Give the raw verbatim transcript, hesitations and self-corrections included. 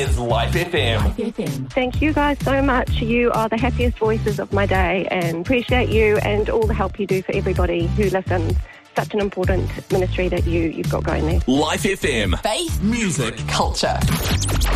Is Life F M. Life F M. Thank you guys so much. You are the happiest voices of my day, and appreciate you and all the help you do for everybody who listens. Such an important ministry that you, you've got going there. Life F M. Faith, music, culture.